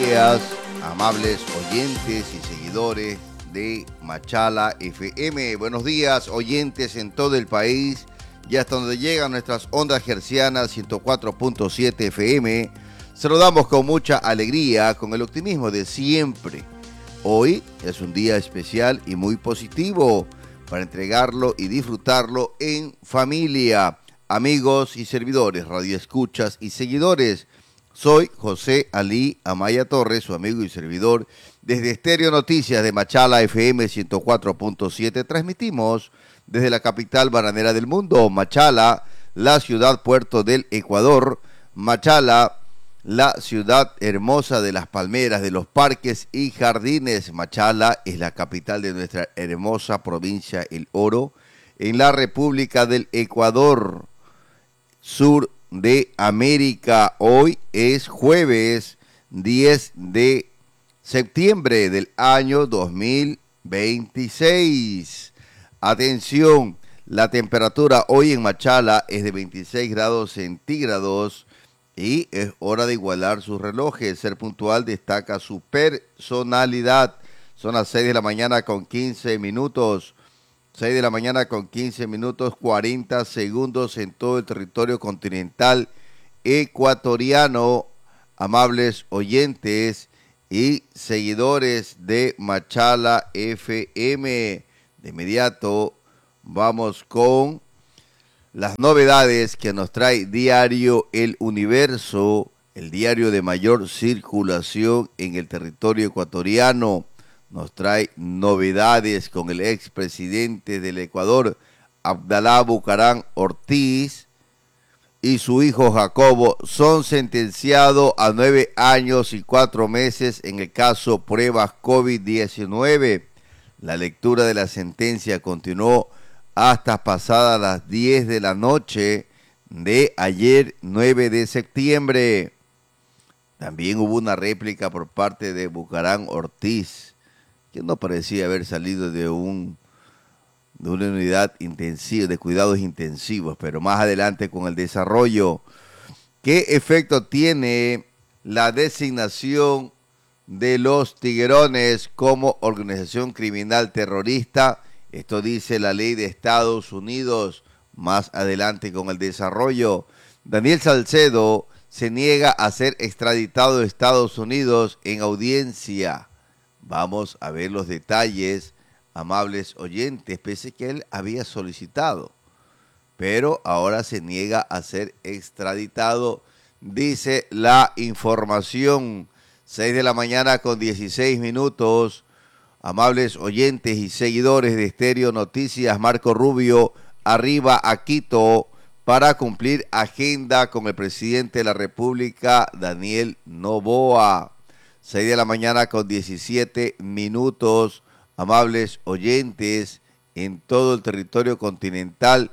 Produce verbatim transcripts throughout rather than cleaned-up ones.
días, amables oyentes y seguidores de Machala F M. Buenos días, oyentes en todo el país y hasta donde llegan nuestras ondas hercianas ciento cuatro punto siete F M. Saludamos con mucha alegría, con el optimismo de siempre. Hoy es un día especial y muy positivo para entregarlo y disfrutarlo en familia. Amigos y servidores, radioescuchas y seguidores, soy José Ali Amaya Torres, su amigo y servidor, desde Estéreo Noticias de Machala F M ciento cuatro punto siete. Transmitimos desde la capital bananera del mundo, Machala, la ciudad puerto del Ecuador, Machala, la ciudad hermosa de las palmeras, de los parques y jardines. Machala es la capital de nuestra hermosa provincia El Oro, en la República del Ecuador, sur de América. Hoy es jueves diez de septiembre del año dos mil veintiséis. Atención, la temperatura hoy en Machala es de veintiséis grados centígrados y es hora de igualar sus relojes. Ser puntual destaca su personalidad. Son las seis de la mañana con quince minutos. seis de la mañana con quince minutos, cuarenta segundos en todo el territorio continental ecuatoriano. Amables oyentes y seguidores de Machala F M. De inmediato vamos con las novedades que nos trae Diario El Universo, el diario de mayor circulación en el territorio ecuatoriano. Nos trae novedades con el expresidente del Ecuador, Abdalá Bucaram Ortiz, y su hijo Jacobo son sentenciados a nueve años y cuatro meses en el caso pruebas COVID diecinueve. La lectura de la sentencia continuó hasta pasadas las diez de la noche de ayer, nueve de septiembre. También hubo una réplica por parte de Bucaram Ortiz, que no parecía haber salido de un de una unidad intensiva, de cuidados intensivos, pero más adelante con el desarrollo. ¿Qué efecto tiene la designación de los Tiguerones como organización criminal terrorista? Esto dice la ley de Estados Unidos. Más adelante con el desarrollo. Daniel Salcedo se niega a ser extraditado de Estados Unidos en audiencia. Vamos a ver los detalles, amables oyentes, pese que él había solicitado, pero ahora se niega a ser extraditado, dice la información. seis de la mañana con dieciséis minutos, amables oyentes y seguidores de Estéreo Noticias. Marco Rubio arriba a Quito para cumplir agenda con el presidente de la República, Daniel Noboa. seis de la mañana con diecisiete minutos, amables oyentes en todo el territorio continental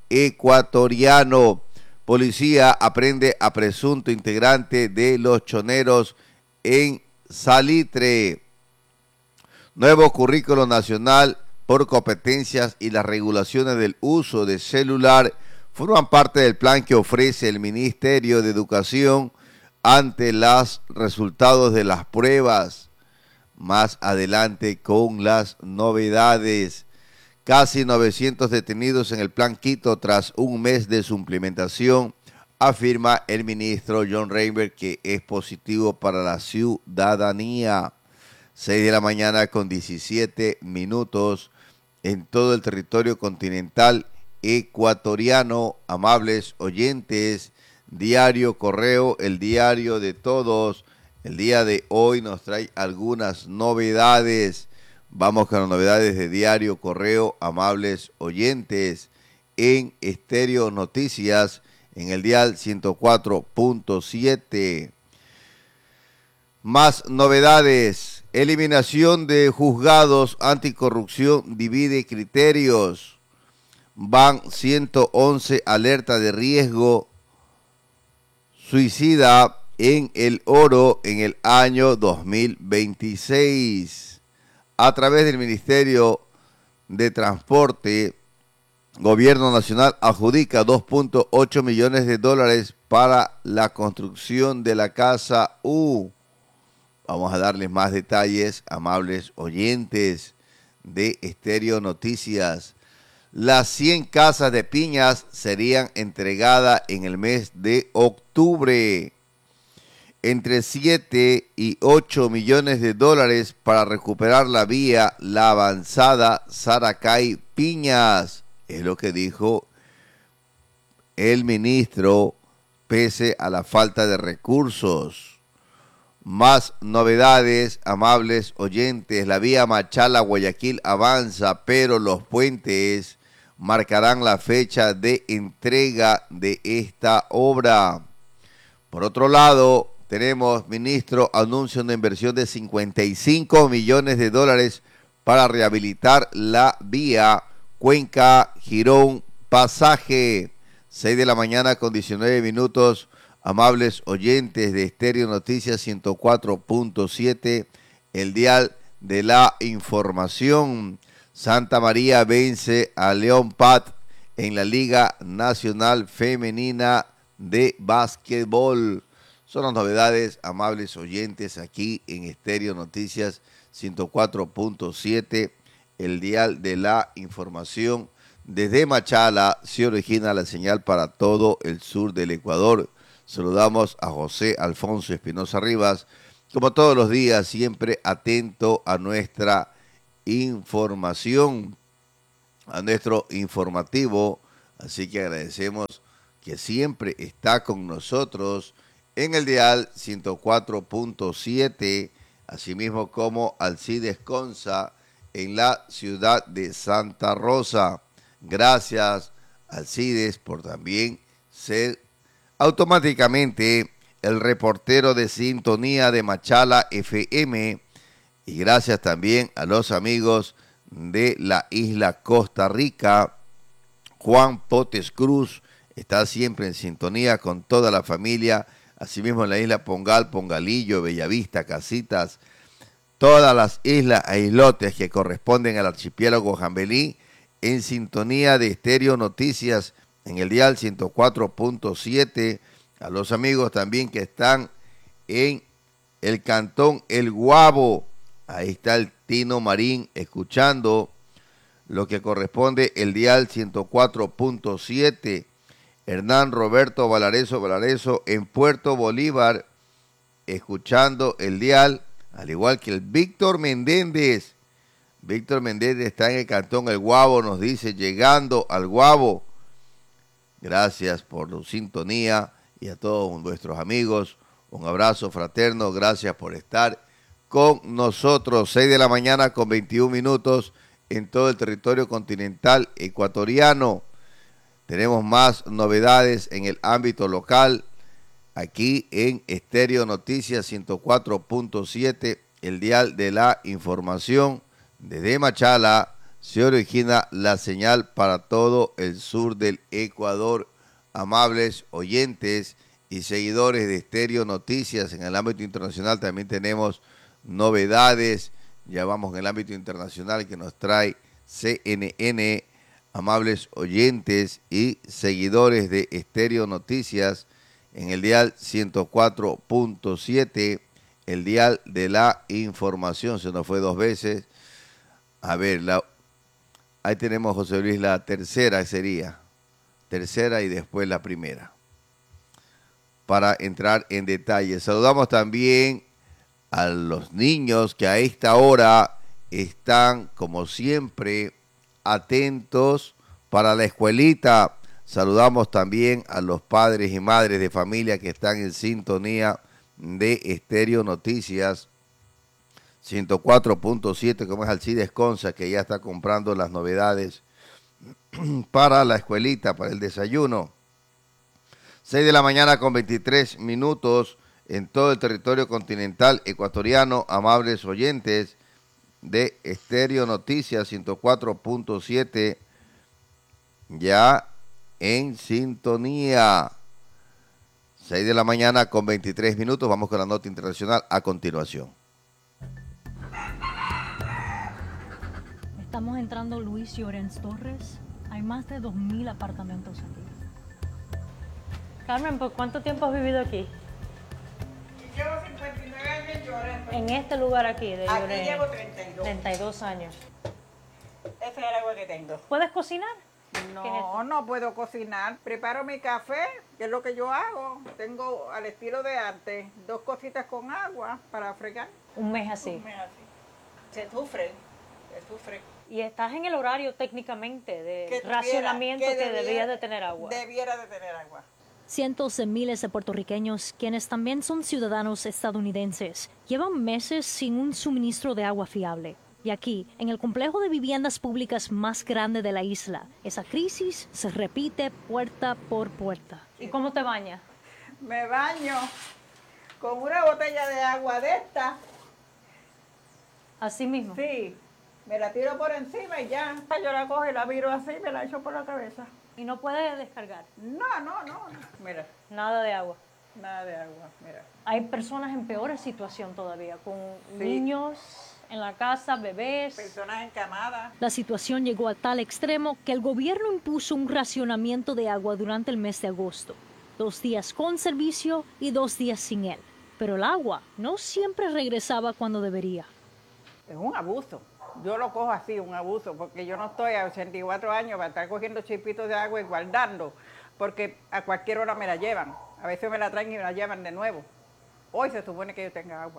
ecuatoriano. Policía aprende a presunto integrante de los choneros en Salitre. Nuevo currículo nacional por competencias y las regulaciones del uso de celular forman parte del plan que ofrece el Ministerio de Educación ante los resultados de las pruebas. Más adelante con las novedades. Casi novecientos detenidos en el Plan Quito tras un mes de su implementación, afirma el ministro John Reinberg que es positivo para la ciudadanía. seis de la mañana con diecisiete minutos en todo el territorio continental ecuatoriano. Amables oyentes, Diario Correo, el diario de todos, el día de hoy nos trae algunas novedades. Vamos con las novedades de Diario Correo, amables oyentes, en Estéreo Noticias, en el dial ciento cuatro punto siete. Más novedades. Eliminación de juzgados anticorrupción divide criterios. Van ciento once alerta de riesgo suicida en El Oro en el año dos mil veintiséis. A través del Ministerio de Transporte, Gobierno Nacional adjudica dos punto ocho millones de dólares para la construcción de la Casa U. Vamos a darles más detalles, amables oyentes de Estéreo Noticias. Las cien casas de piñas serían entregadas en el mes de octubre. Entre siete y ocho millones de dólares para recuperar la vía La Avanzada Saracay-Piñas. Es lo que dijo el ministro, pese a la falta de recursos. Más novedades, amables oyentes. La vía Machala-Guayaquil avanza, pero los puentes marcarán la fecha de entrega de esta obra. Por otro lado, tenemos, ministro, anuncio de inversión de cincuenta y cinco millones de dólares para rehabilitar la vía Cuenca-Girón-Pasaje. seis de la mañana con diecinueve minutos. Amables oyentes de Estéreo Noticias ciento cuatro punto siete, el dial de la información. Santa María vence a León Pat en la Liga Nacional Femenina de Básquetbol. Son las novedades, amables oyentes, aquí en Estéreo Noticias ciento cuatro punto siete, el dial de la información. Desde Machala se origina la señal para todo el sur del Ecuador. Saludamos a José Alfonso Espinosa Rivas, como todos los días, siempre atento a nuestra información, a nuestro informativo. Así que agradecemos que siempre está con nosotros en el dial ciento cuatro punto siete, asimismo como Alcides Conza en la ciudad de Santa Rosa. Gracias, Alcides, por también ser automáticamente el reportero de sintonía de Machala F M, y gracias también a los amigos de la isla Costa Rica. Juan Potes Cruz está siempre en sintonía con toda la familia, asimismo en la isla Pongal, Pongalillo, Bellavista, Casitas, todas las islas e islotes que corresponden al archipiélago Jambelí, en sintonía de Estéreo Noticias en el dial ciento cuatro punto siete, a los amigos también que están en el cantón El Guabo. Ahí está el Tino Marín escuchando lo que corresponde el dial ciento cuatro punto siete. Hernán Roberto Valareso Valareso en Puerto Bolívar escuchando el dial, al igual que el Víctor Menéndez. Víctor Menéndez está en el cantón El Guabo, nos dice, llegando al Guabo. Gracias por su sintonía y a todos nuestros amigos. Un abrazo fraterno, gracias por estar con nosotros. seis de la mañana con veintiún minutos en todo el territorio continental ecuatoriano. Tenemos más novedades en el ámbito local, aquí en Estéreo Noticias ciento cuatro punto siete, el dial de la información. Desde Machala se origina la señal para todo el sur del Ecuador. Amables oyentes y seguidores de Estéreo Noticias, en el ámbito internacional también tenemos novedades. Ya vamos en el ámbito internacional que nos trae C N N. Amables oyentes y seguidores de Estéreo Noticias en el dial ciento cuatro punto siete, el dial de la información. Se nos fue dos veces. A ver, la, ahí tenemos, José Luis, la tercera sería, tercera y después la primera, para entrar en detalle. Saludamos también a los niños que a esta hora están, como siempre, atentos para la escuelita. Saludamos también a los padres y madres de familia que están en sintonía de Estéreo Noticias ciento cuatro punto siete, como es Alcides Conza, que ya está comprando las novedades para la escuelita, para el desayuno. seis de la mañana con veintitrés minutos en todo el territorio continental ecuatoriano. Amables oyentes de Estéreo Noticias ciento cuatro punto siete, ya en sintonía. seis de la mañana con veintitrés minutos. Vamos con la nota internacional a continuación. Estamos entrando Luis Llorens Torres. Hay más de dos mil apartamentos aquí. Carmen, ¿por cuánto tiempo has vivido aquí? Llevo cincuenta y nueve años En este lugar aquí de Aquí Lloré. llevo treinta y dos. treinta y dos años. Ese es el agua que tengo. ¿Puedes cocinar? ¿Qué es No, esto? no puedo cocinar. Preparo mi café, que es lo que yo hago. Tengo al estilo de antes, dos cositas con agua para fregar. Un mes así. Se sufre, se sufre. Y estás en el horario técnicamente de Que tuviera- racionamiento que, debiera- debías de tener agua. Debiera de tener agua. Cientos de miles de puertorriqueños, quienes también son ciudadanos estadounidenses, llevan meses sin un suministro de agua fiable. Y aquí, en el complejo de viviendas públicas más grande de la isla, esa crisis se repite puerta por puerta. ¿Y cómo te bañas? Me baño con una botella de agua de esta. Así mismo. Sí, me la tiro por encima y ya. Yo la cojo y la miro así y me la echo por la cabeza. Y no puedes descargar No, no, no. Mira, nada de agua. nada de agua, mira. Hay personas en peor situación todavía, con Sí. niños en la casa, bebés. Personas encamadas. La situación llegó a tal extremo que el gobierno impuso un racionamiento de agua durante el mes de agosto. Dos días con servicio y dos días sin él. Pero el agua no siempre regresaba cuando debería. Es un abuso. Yo lo cojo así, un abuso, porque yo no estoy a ochenta y cuatro años para estar cogiendo chispitos de agua y guardando, porque a cualquier hora me la llevan. A veces me la traen y me la llevan de nuevo. Hoy se supone que yo tenga agua.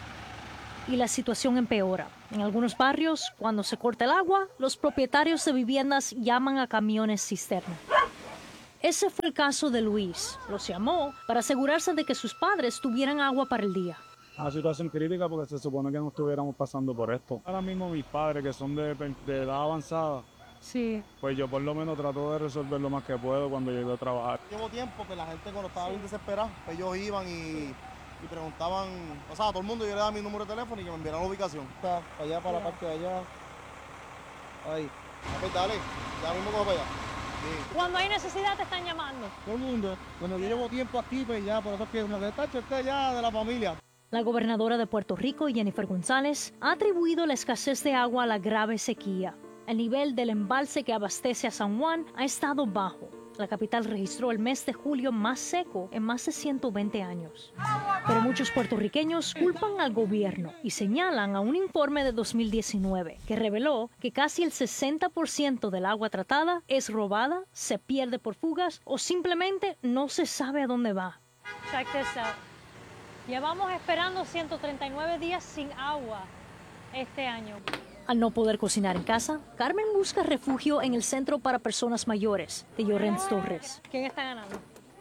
Y la situación empeora. En algunos barrios, cuando se corta el agua, los propietarios de viviendas llaman a camiones cisterna. Ese fue el caso de Luis. Los llamó para asegurarse de que sus padres tuvieran agua para el día. Una situación crítica porque se supone que no estuviéramos pasando por esto. Ahora mismo mis padres, que son de, de edad avanzada, Sí. pues yo por lo menos trato de resolver lo más que puedo cuando llego a trabajar. Llevo tiempo que la gente cuando estaba bien desesperada, ellos iban y, y preguntaban, o sea, a todo el mundo yo le daba mi número de teléfono y que me enviaran la ubicación. Para allá, para la parte de allá. Ahí. Ah, pues dale, ya mismo como para allá. Sí. Cuando hay necesidad te están llamando. Todo el mundo, cuando yo llevo tiempo aquí, pues ya, por eso es que me destacho usted ya de la familia. La gobernadora de Puerto Rico, Jennifer González, ha atribuido la escasez de agua a la grave sequía. El nivel del embalse que abastece a San Juan ha estado bajo. La capital registró el mes de julio más seco en más de ciento veinte años. Pero muchos puertorriqueños culpan al gobierno y señalan a un informe de dos mil diecinueve que reveló que casi el sesenta por ciento del agua tratada es robada, se pierde por fugas o simplemente no se sabe a dónde va. Check this out. Llevamos esperando ciento treinta y nueve días sin agua este año. Al no poder cocinar en casa, Carmen busca refugio en el Centro para Personas Mayores de Llorens Torres. ¿Quién está ganando?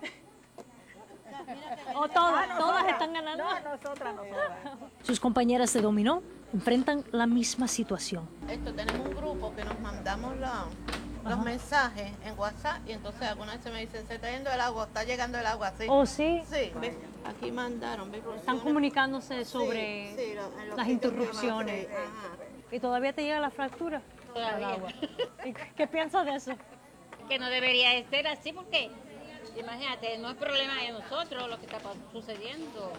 ¿O todas? ¿Todas están ganando? No, nosotras, nosotras. Sus compañeras de dominó enfrentan la misma situación. Esto, tenemos un grupo que nos mandamos la- los mensajes en WhatsApp y entonces algunas veces me dicen, se está yendo el agua, está llegando el agua, ¿sí? ¿Oh, sí? Sí, ve, aquí mandaron. ve, Están comunicándose sobre Sí, sí, lo- en los las sitios interrupciones. que más- ajá. ¿Y todavía te llega la fractura? Todavía. Al agua. ¿Y qué piensas de eso? Que no debería de ser así porque, imagínate, no es problema de nosotros lo que está pa- sucediendo.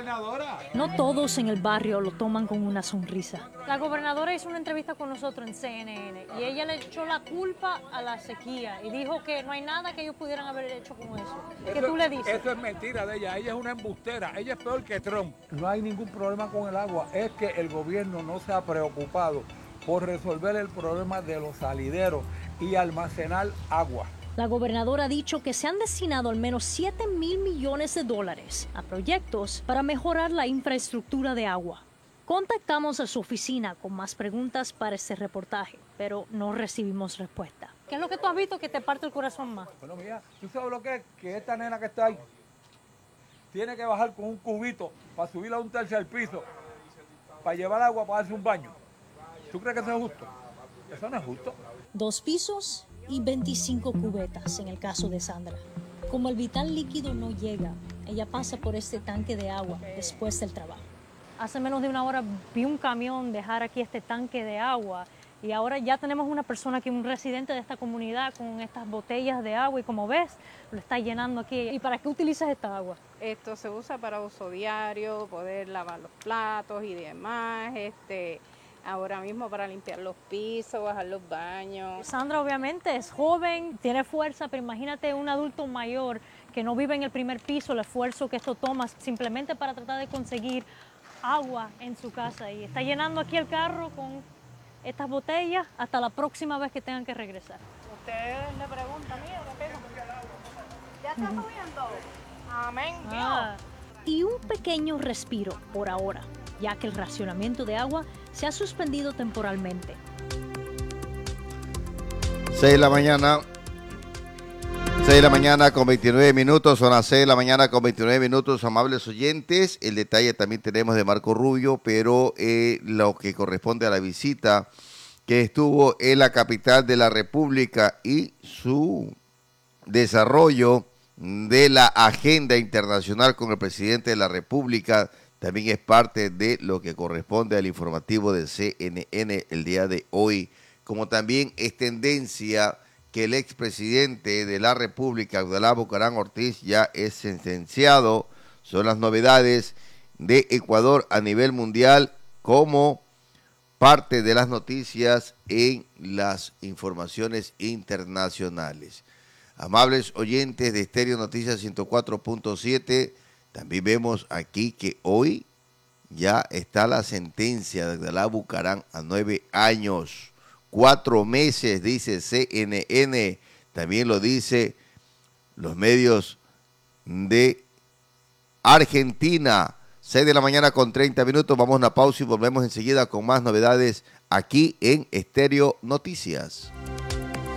No todos en el barrio lo toman con una sonrisa. La gobernadora hizo una entrevista con nosotros en C N N y ella le echó la culpa a la sequía y dijo que no hay nada que ellos pudieran haber hecho con eso. ¿Qué Eso- tú le dices? Eso es mentira de ella, ella es una embustera, ella es peor que Trump. No hay ningún problema con el agua, es que el gobierno no se ha preocupado por resolver el problema de los salideros y almacenar agua. La gobernadora ha dicho que se han destinado al menos siete mil millones de dólares a proyectos para mejorar la infraestructura de agua. Contactamos a su oficina con más preguntas para este reportaje, pero no recibimos respuesta. ¿Qué es lo que tú has visto que te parte el corazón más? Bueno, mira, ¿tú sabes lo que es? Que esta nena que está ahí tiene que bajar con un cubito para subir a un tercer piso para llevar agua para darse un baño. ¿Tú crees que eso es justo? Eso no es justo. Dos pisos y veinticinco cubetas en el caso de Sandra. Como el vital líquido no llega, ella pasa por este tanque de agua después del trabajo. Hace menos de una hora vi un camión dejar aquí este tanque de agua y ahora ya tenemos una persona aquí, un residente de esta comunidad con estas botellas de agua y como ves, lo está llenando aquí. ¿Y para qué utilizas esta agua? Esto se usa para uso diario, poder lavar los platos y demás, este, ahora mismo para limpiar los pisos, bajar los baños. Sandra obviamente es joven, tiene fuerza, pero imagínate un adulto mayor que no vive en el primer piso, el esfuerzo que esto toma simplemente para tratar de conseguir agua en su casa y está llenando aquí el carro con estas botellas hasta la próxima vez que tengan que regresar. Usted le pregunta, mira, ¿qué pena? ¿Ya está subiendo? Amén, Dios. Ah, y un pequeño respiro por ahora, ya que el racionamiento de agua se ha suspendido temporalmente. seis de la mañana. seis de la mañana con veintinueve minutos, son las seis de la mañana con veintinueve minutos, amables oyentes. El detalle también tenemos de Marco Rubio, pero eh, lo que corresponde a la visita que estuvo en la capital de la República y su desarrollo de la agenda internacional con el presidente de la República, también es parte de lo que corresponde al informativo de C N N el día de hoy, como también es tendencia que el expresidente de la República, Abdalá Bucaram Ortiz, ya es sentenciado. Son las novedades de Ecuador a nivel mundial como parte de las noticias en las informaciones internacionales. Amables oyentes de Estéreo Noticias ciento cuatro punto siete, también vemos aquí que hoy ya está la sentencia de Abdalá Bucaram a nueve años. Cuatro meses, dice C N N, también lo dice los medios de Argentina. seis de la mañana con treinta minutos, vamos a una pausa y volvemos enseguida con más novedades aquí en Estéreo Noticias.